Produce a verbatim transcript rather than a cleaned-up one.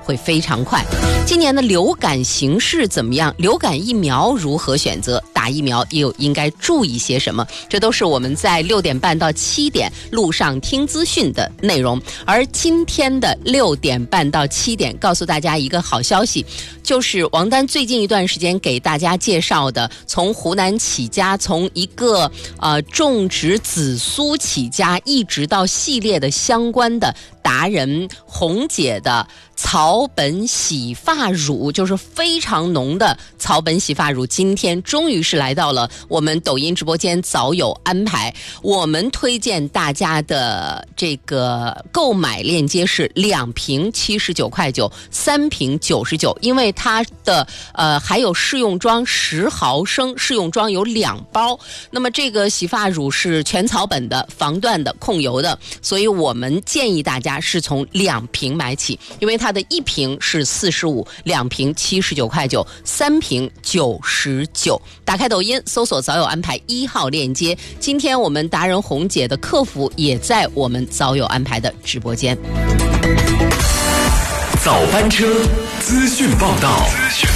会非常快。今年的流感形势怎么样？流感疫苗如何选择？打疫苗又应该注意些什么？这都是我们在六点半到七点路上听资讯的内容。而今天的六点半到七点，告诉大家一个好消息，就是王丹最近一段时间给大家介绍的，从湖南起家，从一个呃种植紫苏起家，一直到系列的相关的达人红姐的草本洗发乳，就是非常浓的草本洗发乳，今天终于是来到了我们抖音直播间，早有安排。我们推荐大家的这个购买链接是两瓶七十九块九，三瓶九十九，因为它的呃还有试用装十毫升，试用装有两包。那么这个洗发乳是全草本的、防断的、控油的，所以我们建议大家是从两瓶买起，因为它的一瓶是四十五，两瓶七十九块九，三瓶九十九。打开抖音搜索早有安排一号链接，今天我们达人红姐的客服也在我们早有安排的直播间。 早班车资讯报道。资讯